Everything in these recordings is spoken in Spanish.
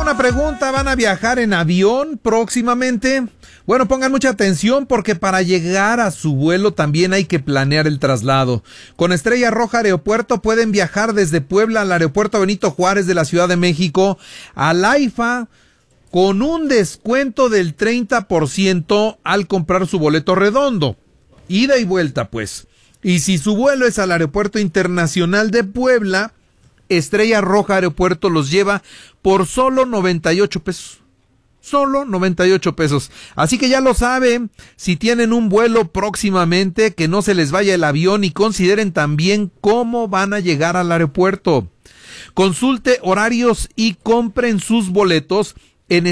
una pregunta, ¿van a viajar en avión próximamente? Bueno, pongan mucha atención porque para llegar a su vuelo también hay que planear el traslado. Con Estrella Roja Aeropuerto pueden viajar desde Puebla al Aeropuerto Benito Juárez de la Ciudad de México, al AIFA, con un descuento del 30% al comprar su boleto redondo. Ida y vuelta, pues. Y si su vuelo es al Aeropuerto Internacional de Puebla, Estrella Roja Aeropuerto los lleva por solo 98 pesos. Solo 98 pesos. Así que ya lo saben, si tienen un vuelo próximamente, que no se les vaya el avión y consideren también cómo van a llegar al aeropuerto. Consulte horarios y compren sus boletos en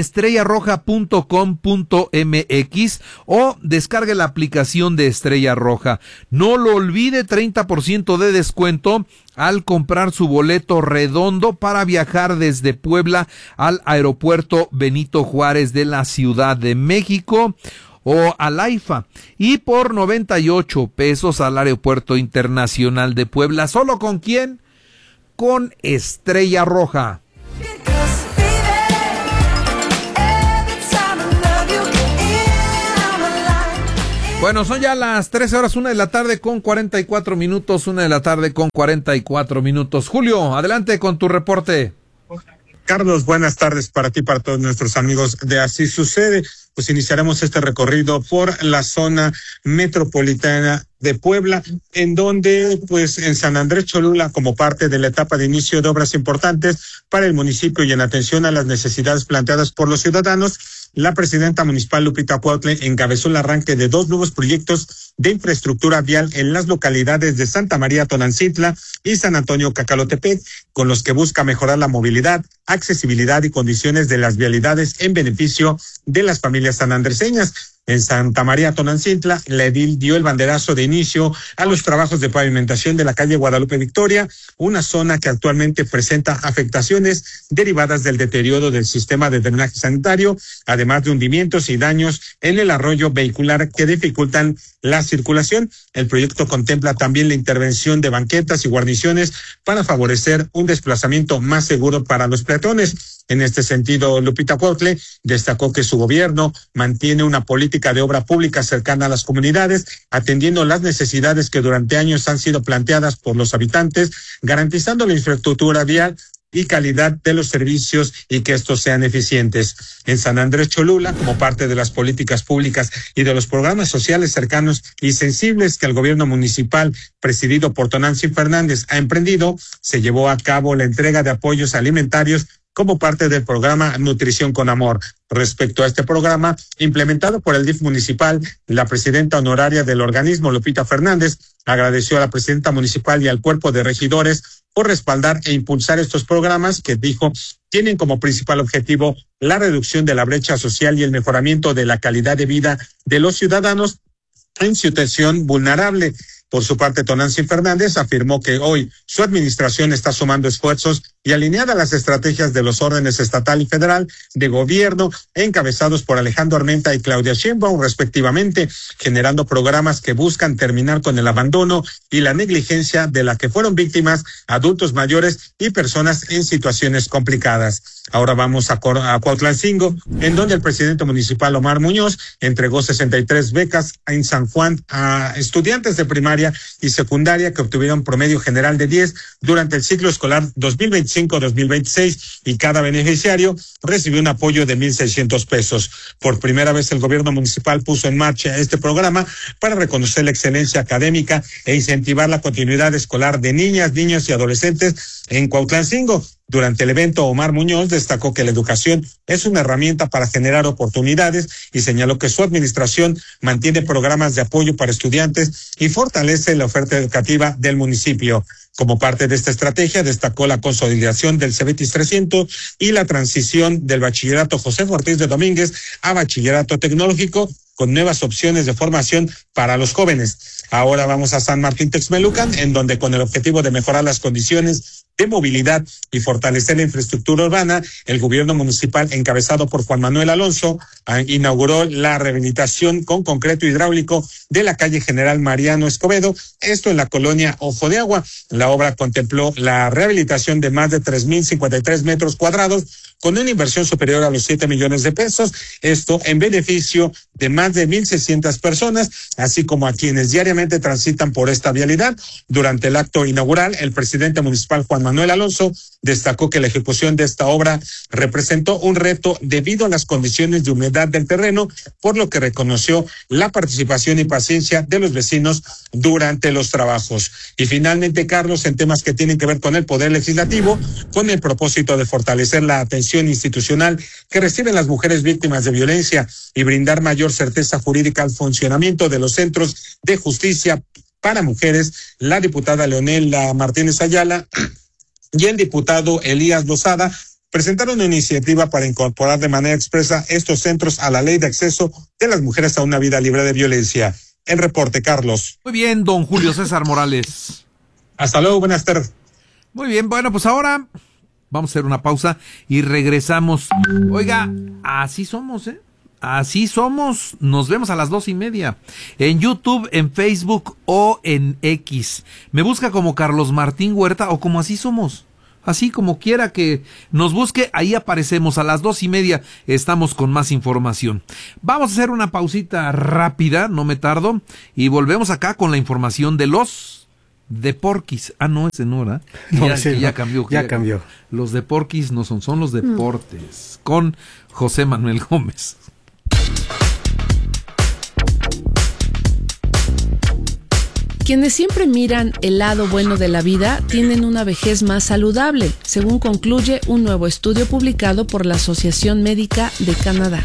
estrellarroja.com.mx o descargue la aplicación de Estrella Roja. No lo olvide, 30% de descuento al comprar su boleto redondo para viajar desde Puebla al Aeropuerto Benito Juárez de la Ciudad de México o al AIFA, y por 98 pesos al Aeropuerto Internacional de Puebla. ¿Solo con quién? Con Estrella Roja. Bueno, son ya las 13 horas, 1 de la tarde con 44 minutos, 1 de la tarde con 44 minutos. Julio, adelante con tu reporte. Carlos, buenas tardes para ti, para todos nuestros amigos de Así Sucede. Pues iniciaremos este recorrido por la zona metropolitana de Puebla, en donde, pues, en San Andrés Cholula, como parte de la etapa de inicio de obras importantes para el municipio y en atención a las necesidades planteadas por los ciudadanos, la presidenta municipal Lupita Cuautle encabezó el arranque de 2 nuevos proyectos de infraestructura vial en las localidades de Santa María Tonancintla y San Antonio Cacalotepec, con los que busca mejorar la movilidad, accesibilidad y condiciones de las vialidades en beneficio de las familias sanandreseñas. En Santa María Tonancintla, la edil dio el banderazo de inicio a los trabajos de pavimentación de la calle Guadalupe Victoria, una zona que actualmente presenta afectaciones derivadas del deterioro del sistema de drenaje sanitario, además de hundimientos y daños en el arroyo vehicular que dificultan la circulación. El proyecto contempla también la intervención de banquetas y guarniciones para favorecer un desplazamiento más seguro para los peatones. En este sentido, Lupita Cuautle destacó que su gobierno mantiene una política de obra pública cercana a las comunidades, atendiendo las necesidades que durante años han sido planteadas por los habitantes, garantizando la infraestructura vial y calidad de los servicios y que estos sean eficientes. En San Andrés Cholula, como parte de las políticas públicas y de los programas sociales cercanos y sensibles que el gobierno municipal, presidido por Tonantzin Fernández, ha emprendido, se llevó a cabo la entrega de apoyos alimentarios como parte del programa Nutrición con Amor. Respecto a este programa, implementado por el DIF municipal, la presidenta honoraria del organismo, Lupita Fernández, agradeció a la presidenta municipal y al cuerpo de regidores por respaldar e impulsar estos programas que, dijo, tienen como principal objetivo la reducción de la brecha social y el mejoramiento de la calidad de vida de los ciudadanos en situación vulnerable. Por su parte, Tonantzin Fernández afirmó que hoy su administración está sumando esfuerzos y alineada a las estrategias de los órdenes estatal y federal de gobierno, encabezados por Alejandro Armenta y Claudia Sheinbaum, respectivamente, generando programas que buscan terminar con el abandono y la negligencia de la que fueron víctimas adultos mayores y personas en situaciones complicadas. Ahora vamos a Cuautlancingo, en donde el presidente municipal Omar Muñoz entregó 63 becas en San Juan a estudiantes de primaria y secundaria que obtuvieron promedio general de 10 durante el ciclo escolar 2025-2026 y cada beneficiario recibió un apoyo de 1,600 pesos. Por primera vez el gobierno municipal puso en marcha este programa para reconocer la excelencia académica e incentivar la continuidad escolar de niñas, niños y adolescentes en Cuautlancingo. Durante el evento, Omar Muñoz destacó que la educación es una herramienta para generar oportunidades y señaló que su administración mantiene programas de apoyo para estudiantes y fortalece la oferta educativa del municipio. Como parte de esta estrategia, destacó la consolidación del Cebetis 300 y la transición del bachillerato José Ortiz de Domínguez a bachillerato tecnológico con nuevas opciones de formación para los jóvenes. Ahora vamos a San Martín Texmelucan, en donde con el objetivo de mejorar las condiciones de movilidad y fortalecer la infraestructura urbana, el gobierno municipal, encabezado por Juan Manuel Alonso, inauguró la rehabilitación con concreto hidráulico de la calle General Mariano Escobedo, esto en la colonia Ojo de Agua. La obra contempló la rehabilitación de más de 3,053 metros cuadrados con una inversión superior a los 7 millones de pesos, esto en beneficio de más de 1,600 personas, así como a quienes diariamente transitan por esta vialidad. Durante el acto inaugural, el presidente municipal Juan Manuel Alonso destacó que la ejecución de esta obra representó un reto debido a las condiciones de humedad del terreno, por lo que reconoció la participación y paciencia de los vecinos durante los trabajos. Y finalmente, Carlos, en temas que tienen que ver con el Poder Legislativo, con el propósito de fortalecer la atención institucional que reciben las mujeres víctimas de violencia y brindar mayor certeza jurídica al funcionamiento de los centros de justicia para mujeres, la diputada Leonela Martínez Ayala y el diputado Elías Lozada presentaron una iniciativa para incorporar de manera expresa estos centros a la ley de acceso de las mujeres a una vida libre de violencia. El reporte, Carlos. Muy bien, don Julio César Morales. Hasta luego, buenas tardes. Muy bien, bueno, pues ahora vamos a hacer una pausa y regresamos. Oiga, así somos, Así somos. Nos vemos a las 2:30 en YouTube, en Facebook o en X. Me busca como Carlos Martín Huerta o como Así Somos. Así como quiera que nos busque, ahí aparecemos a las 2:30. Estamos con más información. Vamos a hacer una pausita rápida, no me tardo, y volvemos acá con la información de los deporquis. No, ese no era. Ya cambió. Ya cambió. Los deporquis no son los deportes. Con José Manuel Gómez. Quienes siempre miran el lado bueno de la vida tienen una vejez más saludable, según concluye un nuevo estudio publicado por la Asociación Médica de Canadá.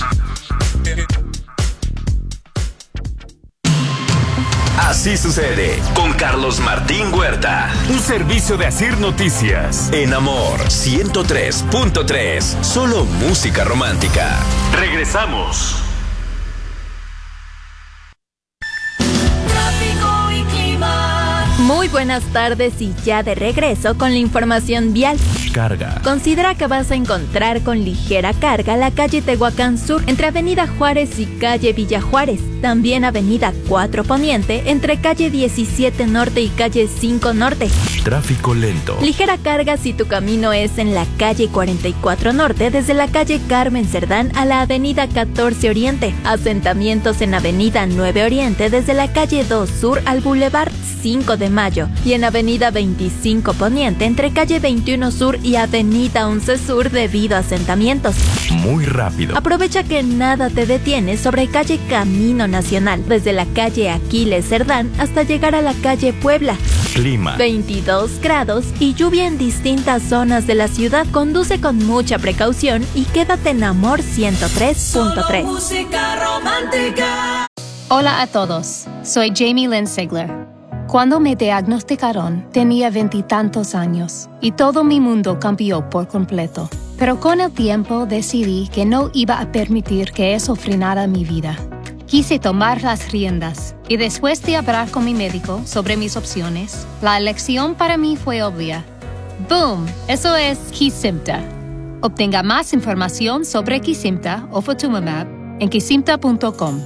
Así sucede con Carlos Martín Huerta. Un servicio de Asir Noticias. En Amor 103.3. Solo música romántica. Regresamos. Muy buenas tardes y ya de regreso con la información vial. Carga. Considera que vas a encontrar con ligera carga la calle Tehuacán Sur entre Avenida Juárez y calle Villa Juárez. También Avenida 4 Poniente entre calle 17 Norte y calle 5 Norte. Tráfico lento. Ligera carga si tu camino es en la calle 44 Norte desde la calle Carmen Cerdán a la Avenida 14 Oriente. Asentamientos en Avenida 9 Oriente desde la calle 2 Sur al Boulevard 5 de Mayo y en Avenida 25 Poniente entre calle 21 Sur y Avenida 11 Sur debido a asentamientos. Muy rápido. Aprovecha que nada te detiene sobre calle Camino Nacional desde la calle Aquiles Cerdán hasta llegar a la calle Puebla. Clima. 22 grados y lluvia en distintas zonas de la ciudad. Conduce con mucha precaución y quédate en Amor 103.3. Música romántica. Hola a todos, soy Jamie Lynn Sigler. Cuando me diagnosticaron, tenía 20 y tantos años y todo mi mundo cambió por completo. Pero con el tiempo decidí que no iba a permitir que eso frenara mi vida. Quise tomar las riendas y después de hablar con mi médico sobre mis opciones, la elección para mí fue obvia. ¡Boom! Eso es Kesimpta. Obtenga más información sobre Kesimpta o Ofatumumab en kesimpta.com.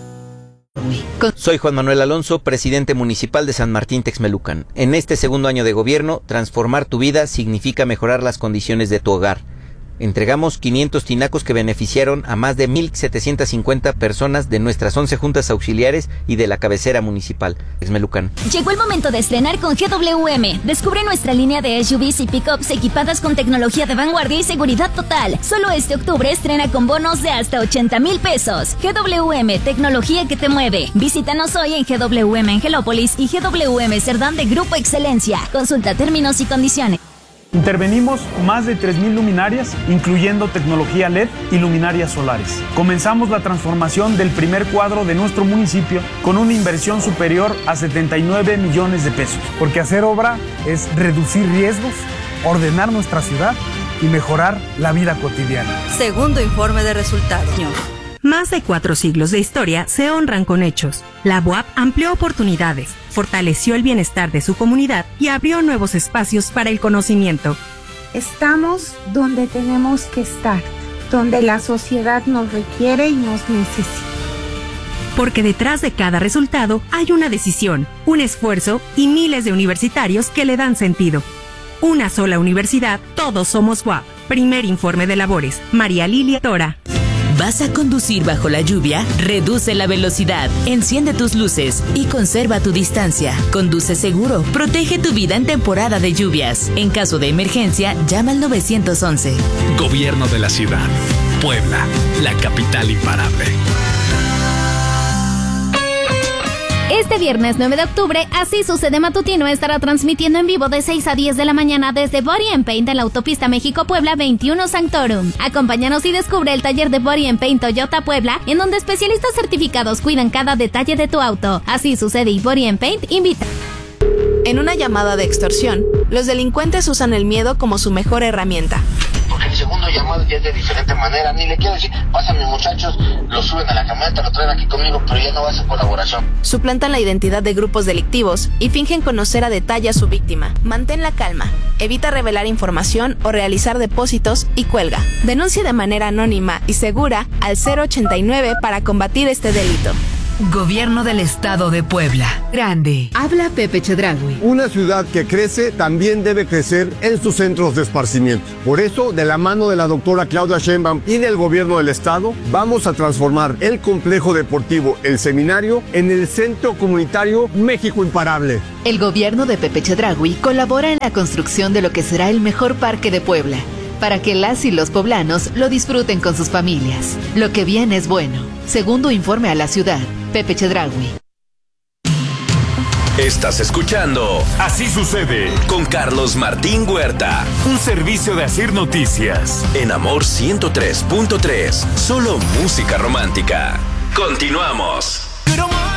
Soy Juan Manuel Alonso, presidente municipal de San Martín Texmelucan. En este segundo año de gobierno, transformar tu vida significa mejorar las condiciones de tu hogar. Entregamos 500 tinacos que beneficiaron a más de 1,750 personas de nuestras 11 juntas auxiliares y de la cabecera municipal, Texmelucan. Llegó el momento de estrenar con GWM. Descubre nuestra línea de SUVs y pickups equipadas con tecnología de vanguardia y seguridad total. Solo este octubre estrena con bonos de hasta 80,000 pesos. GWM, tecnología que te mueve. Visítanos hoy en GWM Angelópolis y GWM Cerdán de Grupo Excelencia. Consulta términos y condiciones. Intervenimos más de 3,000 luminarias, incluyendo tecnología LED y luminarias solares. Comenzamos la transformación del primer cuadro de nuestro municipio con una inversión superior a 79 millones de pesos. Porque hacer obra es reducir riesgos, ordenar nuestra ciudad y mejorar la vida cotidiana. Segundo informe de resultados. Más de 4 siglos de historia se honran con hechos. La UAP amplió oportunidades, fortaleció el bienestar de su comunidad y abrió nuevos espacios para el conocimiento. Estamos donde tenemos que estar, donde la sociedad nos requiere y nos necesita. Porque detrás de cada resultado hay una decisión, un esfuerzo y miles de universitarios que le dan sentido. Una sola universidad, todos somos UAP. Primer informe de labores. María Lilia Tora. ¿Vas a conducir bajo la lluvia? Reduce la velocidad, enciende tus luces y conserva tu distancia. Conduce seguro, protege tu vida en temporada de lluvias. En caso de emergencia, llama al 911. Gobierno de la ciudad. Puebla, la capital imparable. Este viernes 9 de octubre, Así Sucede Matutino estará transmitiendo en vivo de 6 a 10 de la mañana desde Body and Paint en la autopista México-Puebla 21 Sanctorum. Acompáñanos y descubre el taller de Body and Paint Toyota Puebla, en donde especialistas certificados cuidan cada detalle de tu auto. Así Sucede y Body and Paint invita. En una llamada de extorsión, los delincuentes usan el miedo como su mejor herramienta. Porque el segundo llamado ya es de diferente manera. Ni le quiero decir, pásame muchachos, lo suben a la camioneta, lo traen aquí conmigo, pero ya no va a ser colaboración. Suplantan la identidad de grupos delictivos y fingen conocer a detalle a su víctima. Mantén la calma, evita revelar información o realizar depósitos y cuelga. Denuncia de manera anónima y segura al 089 para combatir este delito. Gobierno del Estado de Puebla. Grande. Habla Pepe Chedraui. Una ciudad que crece también debe crecer en sus centros de esparcimiento. Por eso, de la mano de la doctora Claudia Sheinbaum y del Gobierno del Estado, vamos a transformar el complejo deportivo El Seminario en el Centro Comunitario México Imparable. El gobierno de Pepe Chedraui colabora en la construcción de lo que será el mejor parque de Puebla, para que las y los poblanos lo disfruten con sus familias. Lo que viene es bueno. Segundo informe a la ciudad, Pepe Chedraui. Estás escuchando Así Sucede con Carlos Martín Huerta. Un servicio de Asir Noticias. En Amor 103.3. Solo música romántica. Continuamos.